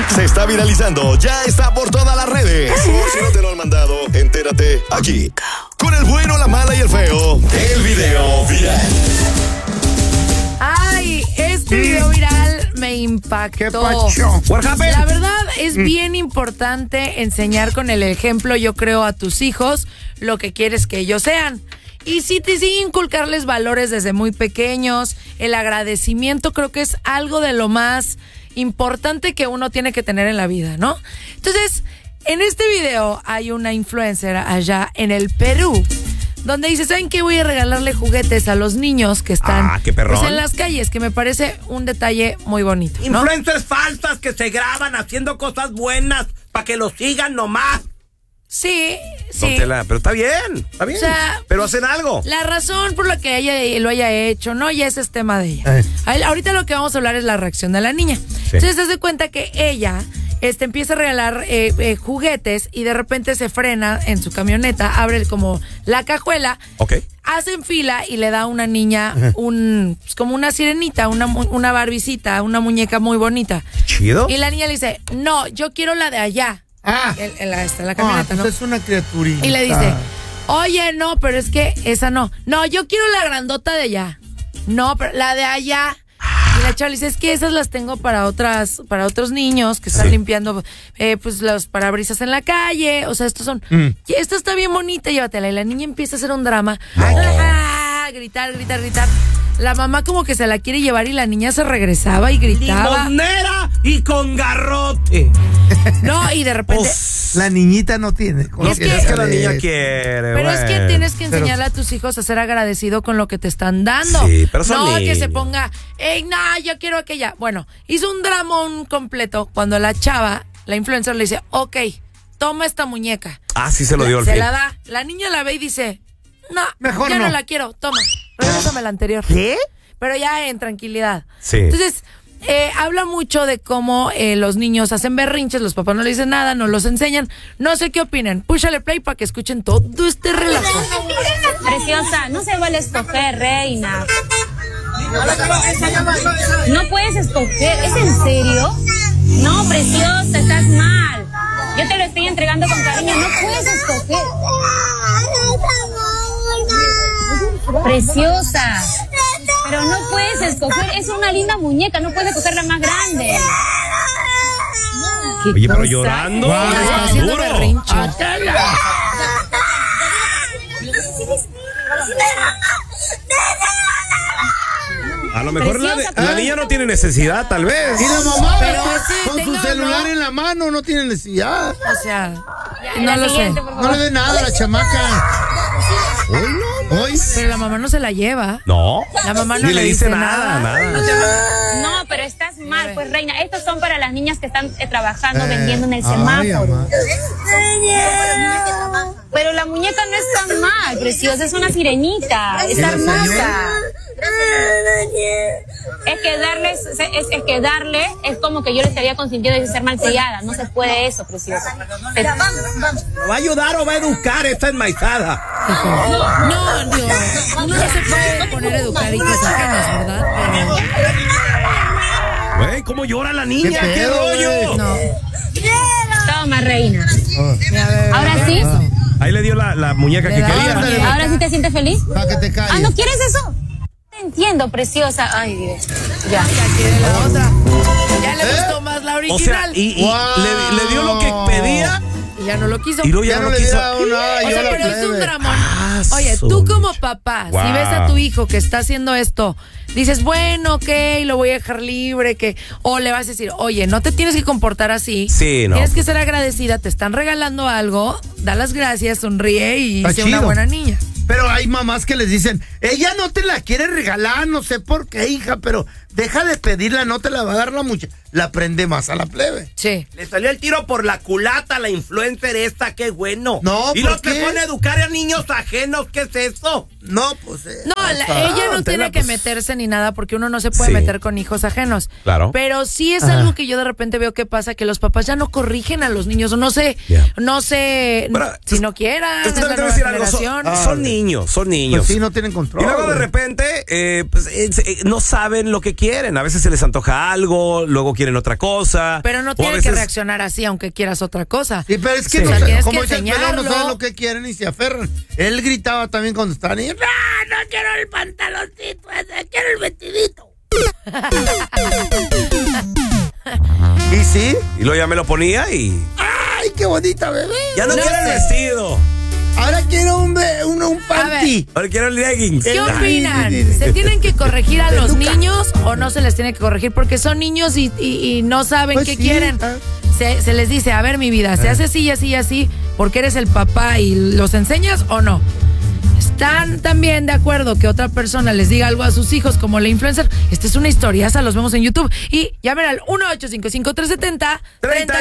se está viralizando, ya está por todas las redes. Por si no te lo han mandado, entérate aquí. Con el bueno, la mala y el feo, el video viral. Ay, este video viral me impactó. ¿Qué pacho? La verdad es bien importante enseñar con el ejemplo, yo creo, a tus hijos lo que quieres que ellos sean. Y sí, inculcarles valores desde muy pequeños. El agradecimiento creo que es algo de lo más importante que uno tiene que tener en la vida, ¿no? Entonces, en este video hay una influencer allá en el Perú donde dice, ¿saben qué? Voy a regalarle juguetes a los niños que están qué perrón. pues, en las calles, que me parece un detalle muy bonito, ¿no? Influencers falsas que se graban haciendo cosas buenas para que los sigan nomás. Sí. Pero está bien. O sea, pero hacen algo. La razón por la que ella lo haya hecho, no, ya ese es tema de ella. Ahorita lo que vamos a hablar es la reacción de la niña. Sí. Entonces, te das cuenta que ella empieza a regalar juguetes y de repente se frena en su camioneta, abre como la cajuela. Ok. Hacen fila y le da a una niña como una sirenita, una barbicita, una muñeca muy bonita. Chido. Y la niña le dice, no, yo quiero la de allá. En la camioneta, ¿no? Es una criaturita. Y le dice, oye, no, pero es que esa no. No, yo quiero la grandota de allá. No, pero la de allá. Y la chava le dice, es que esas las tengo para otros niños que están limpiando pues los parabrisas en la calle. O sea, estos son. Esta está bien bonita, llévatela. Y la niña empieza a hacer un drama. Gritar. La mamá como que se la quiere llevar y la niña se regresaba y gritaba. ¡Limonera y con garrote! No, y de repente... La niñita no tiene. Es que la niña quiere. Pero es que tienes que enseñarle a tus hijos a ser agradecido con lo que te están dando. Sí, pero son no niños. Que se ponga, no, yo quiero aquella. Bueno, hizo un dramón completo cuando la chava, la influencer, le dice, ok, toma esta muñeca. Sí se lo dio al fin. Se la da. La niña la ve y dice, no, mejor ya no la quiero, toma. Regrésame la anterior. ¿Qué? Pero ya en tranquilidad. Sí. Entonces, habla mucho de cómo los niños hacen berrinches, los papás no le dicen nada, no los enseñan. No sé qué opinan. Púchale play para que escuchen todo este relato. Preciosa, no se vale escoger, reina. No puedes escoger, ¿es en serio? No, preciosa, estás mal. Yo te lo estoy entregando con cariño, no puedes escoger. Preciosa, pero no puedes escoger, es una linda muñeca, no puedes escoger la más grande. Oye, pero llorando. Está haciendo berrinche. A lo mejor Preciosa, la niña no tiene necesidad, tal vez. Y la mamá Pero sí, con su tenga, celular ¿no? en la mano no tiene necesidad. O sea, Ya, no la lo sé. siguiente, por No favor. le dé nada a la chamaca. Hoy. Pero la mamá no se la lleva. No. La mamá no Ni le dice nada. No, pero estás mal, pues reina. Estos son para las niñas que están trabajando, vendiendo en el semáforo. Pero la muñeca no es tan mal, preciosa, es una sirenita, es hermosa. Es que darle es como que yo le estaría consintiendo de ser malcriada. No se puede eso, preciosa. ¿Va a ayudar o va a educar esta enmaizada? No, Dios. Uno no se puede poner a educar hijos ajenos, ¿verdad? Güey, ¿cómo llora la niña? ¿Qué ¿Qué pedo, rollo? No. Toma, reina. Ahora sí. Ahí le dio la muñeca que Le da quería. la muñeca. ¿Ahora sí te sientes feliz? Para que te calles. ¿no quieres eso? Te entiendo, preciosa. Ay, Dios. Ya. Ya quiere la otra. Ya le gustó más la O sea, original. y Wow. le dio lo que pedía Y ya no lo quiso. y luego Ya ya no no le quiso. da una. O Yo sea, la pero es un plebe. dramón. Ah, Oye, su tú como mecha. papá, Wow. si ves a tu hijo que está haciendo esto, dices, bueno, ok, lo voy a dejar libre, o le vas a decir, oye, no te tienes que comportar así. Sí, no. Tienes que ser agradecida, te están regalando algo, da las gracias, sonríe y Está sé una chido. buena niña. Pero hay mamás que les dicen, ella no te la quiere regalar, no sé por qué, hija, pero deja de pedirla, no te la va a dar la muchacha. La prende más a la plebe. Sí. Le salió el tiro por la culata a la influencer esta, qué bueno. No, y ¿por lo que qué? pone a educar a niños ajenos, ¿qué es eso? No, pues. No, ella no tiene que meterse ni nada porque uno no se puede Sí. meter con hijos ajenos. Claro. Pero sí es algo que yo de repente veo que pasa, que los papás ya no corrigen a los niños, o no sé, Yeah. no sé Pero, si no quieran, Es que es la te voy a nueva decir algo, generación. son niños, son niños. Pues sí, no tienen control. Y luego de güey. repente, no saben lo que quieren. quieren. A veces se les antoja algo, luego quieren otra cosa. Pero no O a tienes veces- que reaccionar así aunque quieras otra cosa. Sí, pero es que Sí. no, O sea, tienes como que dice el pelón, no enseñarlo. saben lo que quieren y se aferran. Él gritaba también cuando estaban y... No quiero el pantaloncito ese, quiero el vestidito. ¿Y sí? Y luego ya me lo ponía y ¡Ay, qué bonita, bebé! ya no, No quiero el sé. vestido. Ahora quiero un panty. Ahora quiero el leggings. ¿Qué Ay, opinan? sí, sí, sí. ¿Se tienen que corregir a los Peluca. niños o no se les tiene que corregir? Porque son niños y no saben Pues qué sí, quieren. ah. Se les dice, a ver, mi vida, ¿se hace así, así, así porque eres el papá y los enseñas o no? ¿Están también de acuerdo que otra persona les diga algo a sus hijos como la influencer? Esta es una historiaza, los vemos en YouTube. Y llamen al 1-855-370-30